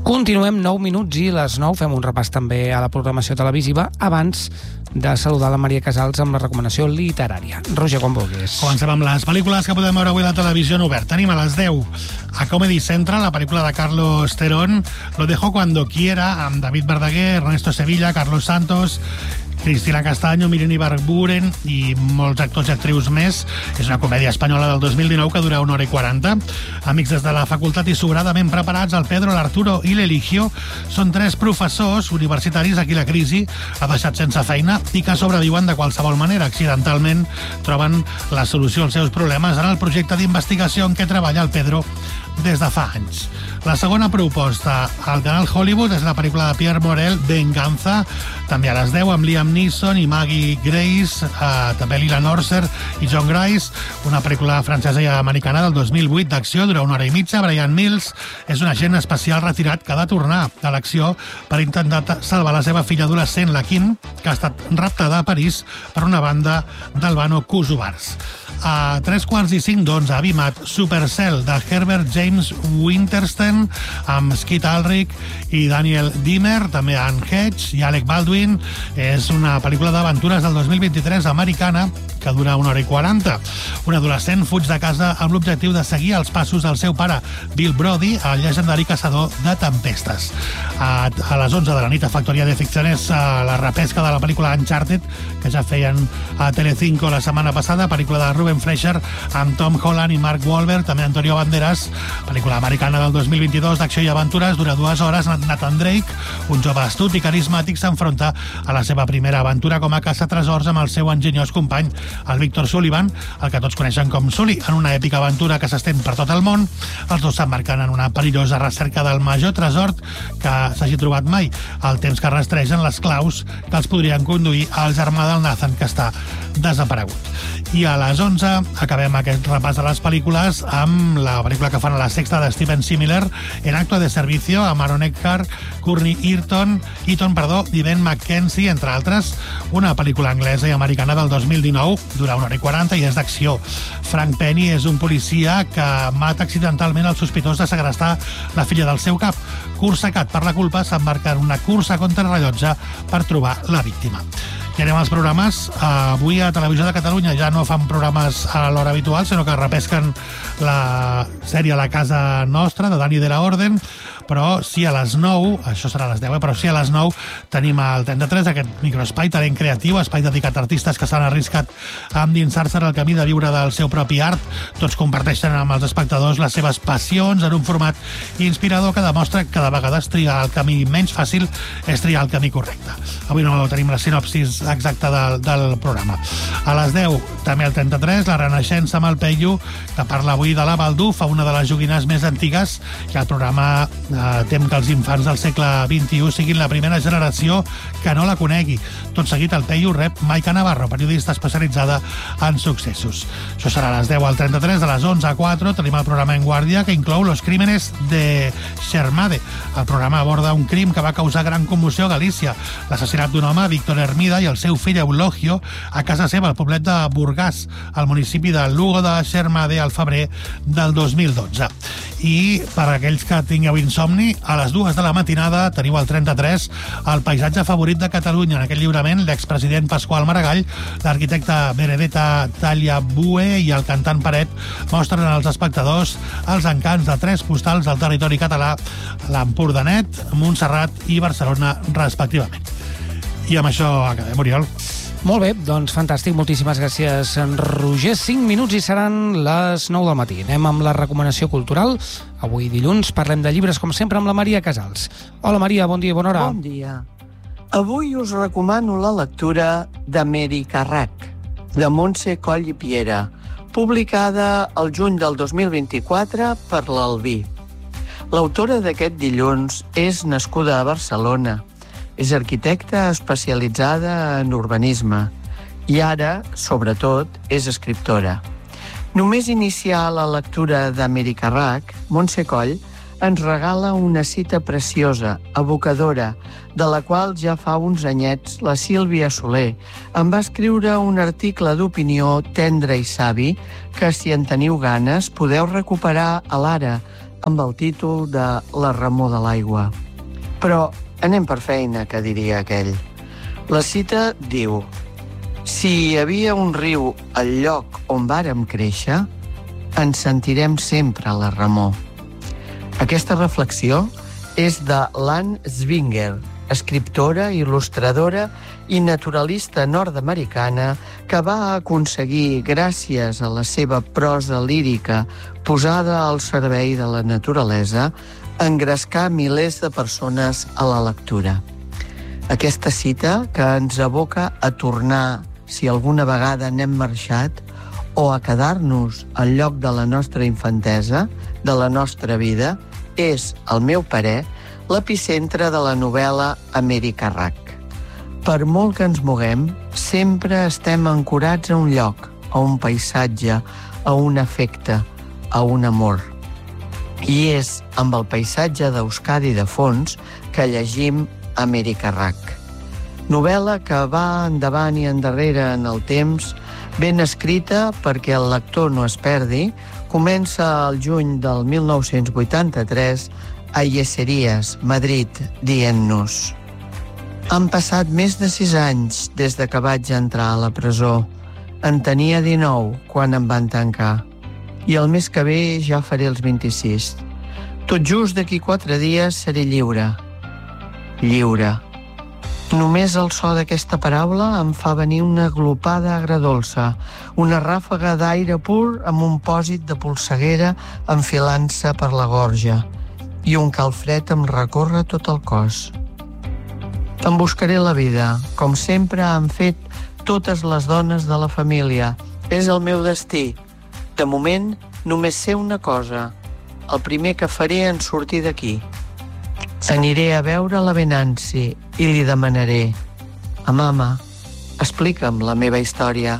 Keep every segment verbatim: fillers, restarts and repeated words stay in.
Continuem nou minuts i les nou. Fem un repàs també a la programació televisiva abans de saludar la Maria Casals amb la recomanació literària. Roger, quan vulguis. Comencem amb les pel·lícules que podem veure avui a la televisió en obert. Tenim a les deu a Comedy Central la pel·lícula de Carlos Terón, Lo dejo cuando quiera, amb David Verdaguer, Ernesto Sevilla, Carlos Santos, Cristina Castaño, Miren Ibarburen i molts actors i actrius més. És una comèdia espanyola del dos mil dinou que dura una hora i quaranta. Amics des de la facultat i sobradament preparats, el Pedro, l'Arturo i l'Eligio són tres professors universitaris a qui la crisi ha deixat sense feina i que sobreviuen de qualsevol manera. Accidentalment troben la solució als seus problemes en el projecte d'investigació en què treballa el Pedro des de fa anys. La segona proposta al canal Hollywood és la pel·lícula de Pierre Morel, Venganza, també a les deu amb Liam Neeson i Maggie Grace, eh, també Lila Norser i John Grice, una pel·lícula francesa i americana del dos mil vuit d'acció, dura una hora i mitja. Brian Mills és un agent especial retirat que ha de tornar a l'acció per intentar salvar la seva filla adolescent, la Kim, que ha estat raptada a París per una banda d'Albano Kosovars. A tres quarts i cinc d'onze, Avimat, Supercell, de Herbert James Wintersteen, amb Skeet Ulrich i Daniel Dimmer, també Anne Hedge i Alec Baldwin. És una pel·lícula d'aventures del dos mil vint-i-tres americana que dura una hora i quaranta. Un adolescent fuig de casa amb l'objectiu de seguir els passos del seu pare, Bill Brody, el llegendari caçador de tempestes. A, a les onze de la nit a Factoria de Ficciones, la repesca de la pel·lícula Uncharted, que ja feien a Telecinco la setmana passada, pel·lícula de Ruben Fleischer amb Tom Holland i Mark Wahlberg, també Antonio Banderas, pel·lícula americana del dos mil vint-i-dos d'acció i aventures, dura dues hores. Nathan Drake, un jove astut i carismàtic, s'enfronta a la seva primera aventura com a caçatresors amb el seu enginyós company, el Victor Sullivan, el que tots coneixen com Sully. En una èpica aventura que s'estén per tot el món, els dos s'embarquen en una perillosa recerca del major tresor que s'hagi trobat mai, al temps que rastregen les claus que els podrien conduir al germà del Nathan, que està desaparegut. I a les onze acabem aquest repàs de les pel·lícules amb la pel·lícula que fan a la Sexta de Steven Miller, En acto de servicio, amb Aaron Eckhart, Courtney Eaton, Eaton perdó, i Ben McKenzie, entre altres. Una pel·lícula anglesa i americana del dos mil dinou, dura una hora i quaranta i és d'acció. Frank Penny és un policia que mata accidentalment el sospitós de segrestar la filla del seu cap. Corsecat per la culpa, s'embarca en una cursa contra el rellotge per trobar la víctima. I anem als programes. Avui a Televisió de Catalunya ja no fan programes a l'hora habitual, sinó que repesquen la sèrie La Casa Nostra, de Dani de la Orden, però sí a les nou, això serà a les deu, eh? però sí a les nou tenim el trenta-tres, aquest microespai, talent creatiu, espai dedicat a artistes que s'han arriscat a endinsar-se en el camí de viure del seu propi art. Tots comparteixen amb els espectadors les seves passions en un format inspirador que demostra que cada vegada es triar el camí menys fàcil és triar el camí correcte. Avui no tenim la sinopsis exacta del, del programa. A les deu, també el trenta-tres, la Renaixença amb el Peyu, que parla avui de la Baldufa, una de les joguines més antigues, i el programa eh, tem que els infants del segle vint-i-u siguin la primera generació que no la conegui. Tot seguit, el Peyu rep Maica Navarro, periodista especialitzada en successos. Això serà a les deu al trenta-tres, a les onze a quatre tenim el programa En Guàrdia, que inclou Los crímenes de Xermade. El programa aborda un crim que va causar gran commoció a Galícia, l'assassinat d'un home, Víctor Hermida, i el seu fill Eulogio, a casa seva, al poblet de Burgàs, al municipi de Lugo de Xermade, al febrer del dos mil dotze. I per a aquells que tingueu insomni, a les dues de la matinada teniu al trenta-tres el paisatge favorit de Catalunya. En aquest lliurament, l'expresident Pasqual Maragall, l'arquitecte Benedetta Tagliabue i el cantant Paret mostren als espectadors els encants de tres postals del territori català, l'Empordanet, Montserrat i Barcelona, respectivament. I amb això acabem, Oriol. Molt bé, doncs fantàstic. Moltíssimes gràcies, Roger. cinc minuts i seran les nou del matí. Anem amb la recomanació cultural. Avui dilluns parlem de llibres, com sempre, amb la Maria Casals. Hola, Maria, bon dia i bona hora. Bon dia. Avui us recomano la lectura de Mary Carrac, de Montse Coll i Piera, publicada el juny del dos mil vint-i-quatre per l'Albí. L'autora d'aquest dilluns és nascuda a Barcelona. És arquitecta especialitzada en urbanisme i ara, sobretot, és escriptora. Només iniciar la lectura de Mary Carrac, Montse Coll ens regala una cita preciosa, evocadora, de la qual ja fa uns anyets la Sílvia Soler em va escriure un article d'opinió tendre i savi que, si en teniu ganes, podeu recuperar a l'Ara, amb el títol de La remor de l'aigua. Però anem per feina, que diria aquell. La cita diu: si hi havia un riu al lloc on vàrem créixer, ens sentirem sempre a la remor. Aquesta reflexió és de l'Anne Zwinger, escriptora, il·lustradora i naturalista nord-americana que va aconseguir, gràcies a la seva prosa lírica posada al servei de la naturalesa, engrescar milers de persones a la lectura. Aquesta cita, que ens aboca a tornar, si alguna vegada n'hem marxat, o a quedar-nos al lloc de la nostra infantesa, de la nostra vida, és, al meu parer, l'epicentre de la novel·la Amèrica Rac. Per molt que ens moguem, sempre estem ancorats a un lloc, a un paisatge, a un afecte, a un amor. I és amb el paisatge d'Euskadi de fons que llegim Amèrica Rac. Novel·la que va endavant i endarrere en el temps, ben escrita perquè el lector no es perdi, comença el juny del mil nou-cents vuitanta-tres a Yeserías, Madrid, dient-nos: han passat més de sis anys des de que vaig entrar a la presó. En tenia dinou quan em van tancar. I el mes que ve ja faré els vint-i-sis. Tot just d'aquí quatre dies seré lliure. Lliure. Només el so d'aquesta paraula em fa venir una glopada agredolça, una ràfaga d'aire pur amb un pòsit de polseguera enfilant-se per la gorja, i un calfred em recorre tot el cos. Em buscaré la vida, com sempre han fet totes les dones de la família. És el meu destí. De moment, només sé una cosa. El primer que faré en sortir d'aquí. Aniré a veure la Venanci i li demanaré: «Mama, explica'm la meva història».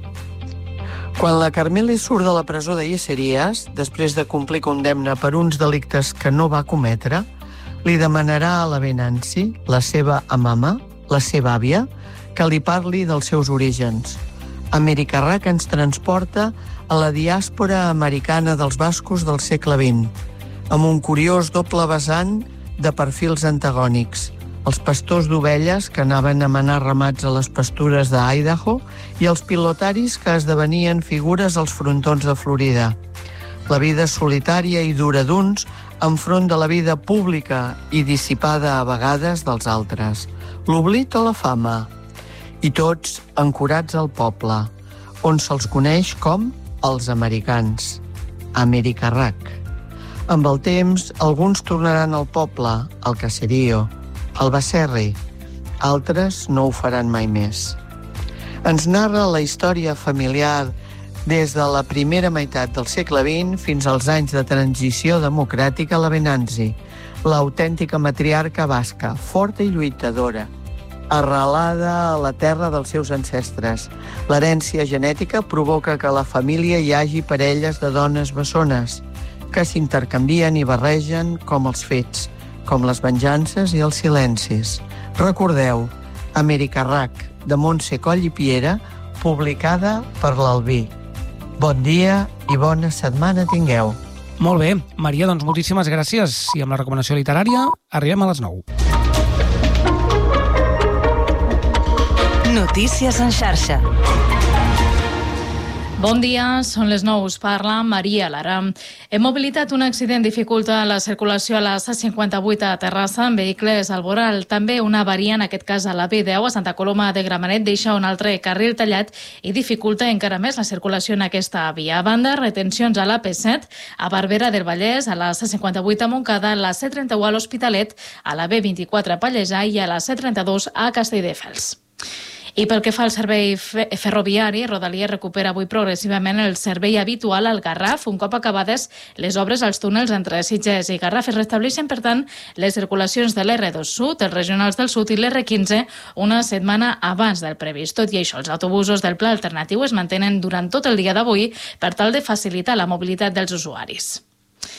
Quan la Carmele surt de la presó de Yeserías, després de complir condemna per uns delictes que no va cometre, li demanarà a la Venanci, la seva amama, la seva àvia, que li parli dels seus orígens. Amèrica Rac ens transporta a la diàspora americana dels bascos del segle vint, amb un curiós doble vessant de perfils antagònics: els pastors d'ovelles que anaven a manar ramats a les pastures d'Idaho i els pilotaris que esdevenien figures als frontons de Florida. La vida solitària i dura d'uns enfront de la vida pública i dissipada a vegades dels altres. L'oblit o la fama. I tots ancorats al poble, on se'ls coneix com els americans. Amèrica Rac. Amb el temps, alguns tornaran al poble, al caserío, al baserri. Altres no ho faran mai més. Ens narra la història familiar des de la primera meitat del segle vint fins als anys de transició democràtica a la Venanci, l'autèntica matriarca basca, forta i lluitadora, arrelada a la terra dels seus ancestres. L'herència genètica provoca que a la família hi hagi parelles de dones bessones, que s'intercanvien i barregen com els fets, com les venjances i els silencis. Recordeu, Amèrica Rac, de Montse Coll i Piera, publicada per l'Albí. Bon dia i bona setmana tingueu. Molt bé. Maria, doncs moltíssimes gràcies. I amb la recomanació literària arribem a les nou. Notícies en xarxa. Bon dia, són les nou, us parla Maria Lara. En mobilitat, un accident dificulta la circulació a la C cinquanta-vuit a Terrassa amb vehicles al voral. També una avaria, en aquest cas a la B deu, a Santa Coloma de Gramenet, deixa un altre carril tallat i dificulta encara més la circulació en aquesta via. A banda, retencions a la P set, a Barberà del Vallès, a la C cinquanta-vuit a Montcada, a la C trenta-u a l'Hospitalet, a la B vint-i-quatre a Pallejà i a la C trenta-dos a Castelldefels. I pel que fa al servei ferroviari, Rodalies recupera avui progressivament el servei habitual al Garraf. Un cop acabades les obres als túnels entre Sitges i Garraf, es restableixen, per tant, les circulacions de l'R dos Sud, els regionals del Sud i l'R quinze una setmana abans del previst. Tot i això, els autobusos del pla alternatiu es mantenen durant tot el dia d'avui per tal de facilitar la mobilitat dels usuaris.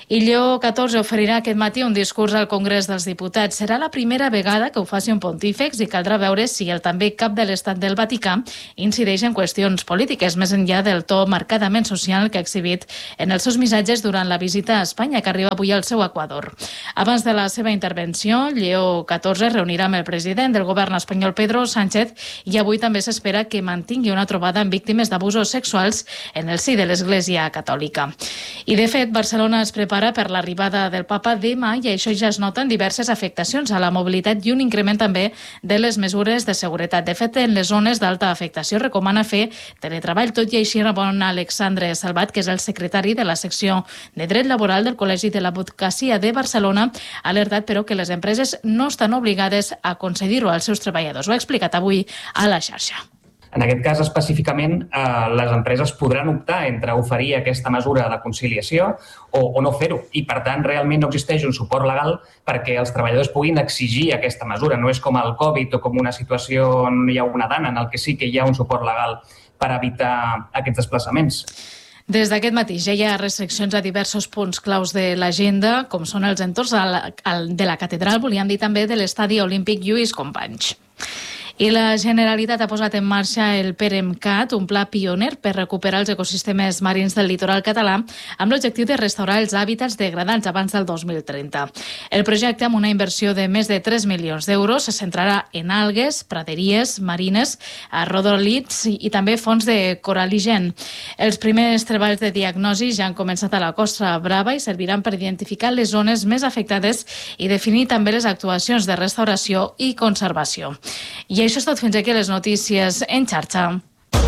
I Lleó catorze oferirà aquest matí un discurs al Congrés dels Diputats. Serà la primera vegada que ho faci un pontífex i caldrà veure si el també cap de l'Estat del Vaticà incideix en qüestions polítiques, més enllà del to marcadament social que ha exhibit en els seus missatges durant la visita a Espanya, que arriba avui al seu Equador. Abans de la seva intervenció, Lleó catorze es reunirà amb el president del govern espanyol, Pedro Sánchez, i avui també s'espera que mantingui una trobada amb víctimes d'abusos sexuals en el si de l'Església Catòlica. I, de fet, Barcelona es prepara per l'arribada del papa demà i això ja es nota en diverses afectacions a la mobilitat i un increment també de les mesures de seguretat. De fet, en les zones d'alta afectació recomana fer teletreball, tot i així rebon Alexandre Salvat, que és el secretari de la secció de dret laboral del Col·legi de l'Advocacia de Barcelona, ha alertat però que les empreses no estan obligades a concedir-ho als seus treballadors. Ho ha explicat avui a la xarxa. En aquest cas, específicament, eh, les empreses podran optar entre oferir aquesta mesura de conciliació o, o no fer-ho. I, per tant, realment no existeix un suport legal perquè els treballadors puguin exigir aquesta mesura. No és com el Covid o com una situació on hi ha una dana, en el que sí que hi ha un suport legal per evitar aquests desplaçaments. Des d'aquest matí ja hi ha restriccions a diversos punts claus de l'agenda, com són els entorns de la catedral, volíem dir també de l'estadi olímpic Lluís Companys. I la Generalitat ha posat en marxa el PEREMCAT, un pla pioner per recuperar els ecosistemes marins del litoral català amb l'objectiu de restaurar els hàbitats degradats abans del dos mil trenta. El projecte, amb una inversió de més de tres milions d'euros, se centrarà en algues, praderies marines, rodolits i també fons de coraligen. Els primers treballs de diagnosi ja han començat a la Costa Brava i serviran per identificar les zones més afectades i definir també les actuacions de restauració i conservació. I això és tot, fins aquí les notícies en xarxa.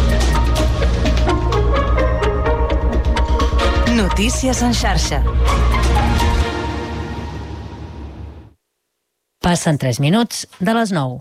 Notícies en xarxa. Passen tres minuts de les nou.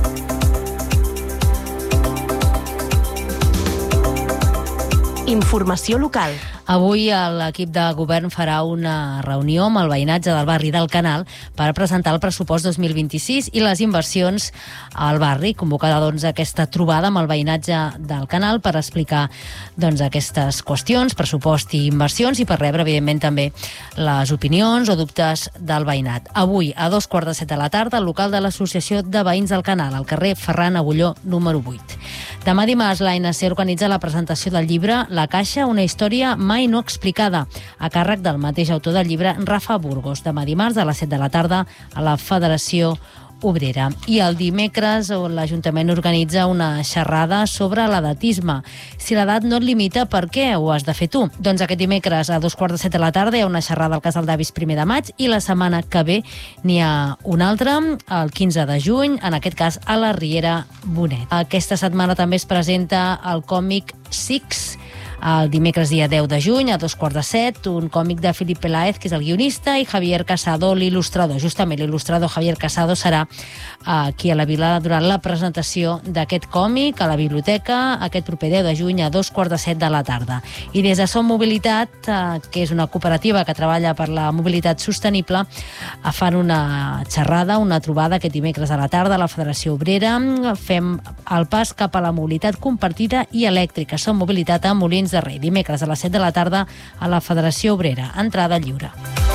Informació local. Avui l'equip de govern farà una reunió amb el veïnatge del barri del Canal per presentar el pressupost dos mil vint-i-sis i les inversions al barri. Convocada doncs aquesta trobada amb el veïnatge del Canal per explicar doncs aquestes qüestions, pressupost i inversions, i per rebre evidentment també les opinions o dubtes del veïnat. Avui a dos quarts de set de la tarda al local de l'Associació de Veïns del Canal, al carrer Ferran Agulló número vuit. Demà dimarts l'A N C organitza la presentació del llibre La Caixa, una història mai no explicada, a càrrec del mateix autor del llibre, Rafa Burgos. Demà dimarts a les set de la tarda a la Federació Obrera. I el dimecres l'Ajuntament organitza una xerrada sobre l'edatisme. Si l'edat no et limita, per què ho has de fer tu? Doncs aquest dimecres a dos quarts de set de la tarda hi ha una xerrada al Casal d'Avis primer de maig i la setmana que ve n'hi ha una altra, el quinze de juny, en aquest cas a la Riera Bonet. Aquesta setmana també es presenta el còmic Six, el dimecres dia deu de juny a dos quarts de set, un còmic de Philip Peláez, que és el guionista, i Javier Casado, l'il·lustrador. Justament l'il·lustrador Javier Casado serà aquí a la Vila durant la presentació d'aquest còmic a la biblioteca aquest proper deu de juny a dos quarts de set de la tarda. I des de Som Mobilitat, que és una cooperativa que treballa per la mobilitat sostenible, fan una xerrada, una trobada aquest dimecres a la tarda a la Federació Obrera. Fem el pas cap a la mobilitat compartida i elèctrica. Som Mobilitat a Molins de Rei, dimecres a les set de la tarda a la Federació Obrera. Entrada lliure.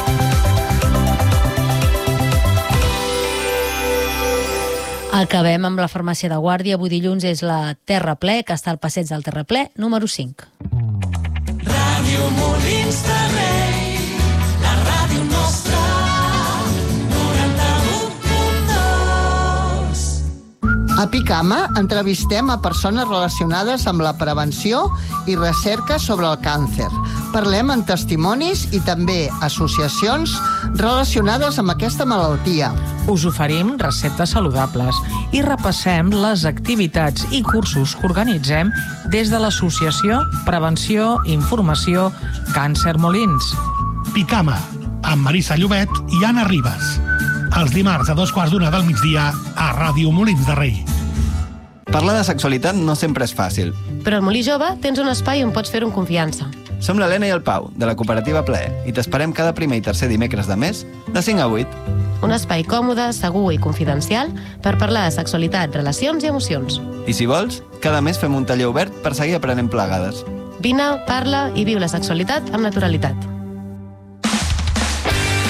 Acabem amb la farmàcia de Guàrdia. Avui dilluns és la Terraplè, que està al passeig del Terraplè, número cinc. Ràdio Molins de Rei, la ràdio nostra, noranta-u punt dos. A Picama entrevistem a persones relacionades amb la prevenció i recerca sobre el càncer. Parlem amb testimonis i també associacions relacionades amb aquesta malaltia. Us oferim receptes saludables i repassem les activitats i cursos que organitzem des de l'Associació Prevenció i Informació Càncer Molins. Picama, amb Marisa Llobet i Anna Ribas. Els dimarts a dos quarts d'una del migdia a Ràdio Molins de Rei. Parlar de sexualitat no sempre és fàcil. Però al Molí Jove tens un espai on pots fer-ho amb confiança. Som l'Helena i el Pau, de la cooperativa Plaer, i t'esperem cada primer i tercer dimecres de mes, de cinc a vuit. Un espai còmode, segur i confidencial per parlar de sexualitat, relacions i emocions. I si vols, cada mes fem un taller obert per seguir aprenent plegades. Vine, parla i viu la sexualitat amb naturalitat.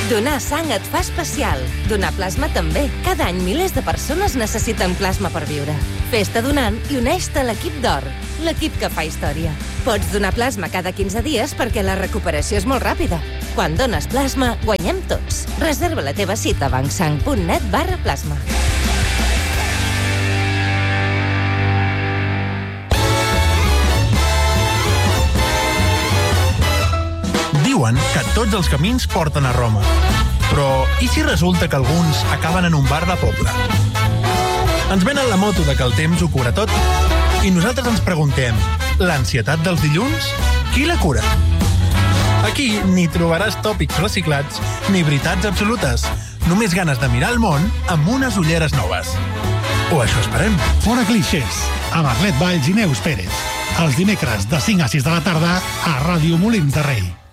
Donar sang et fa especial. Donar plasma també. Cada any milers de persones necessiten plasma per viure. Fes-te donant i uneix-te a l'equip d'Or, l'equip que fa història. Pots donar plasma cada quinze dies perquè la recuperació és molt ràpida. Quan dones plasma, guanyem tots. Reserva la teva cita a bancsang punt net barra plasma. Diuen que tots els camins porten a Roma. Però i si resulta que alguns acaben en un bar de poble? Ens venen la moto de que el temps ho cura tot i nosaltres ens preguntem, l'ansietat dels dilluns, qui la cura? Aquí ni trobaràs tòpics reciclats ni veritats absolutes, només ganes de mirar el món amb unes ulleres noves. O això esperem. Fora clixés, amb Arlet Valls i Neus Pérez. Els dimecres de cinc a sis de la tarda a Ràdio Molins de Rei.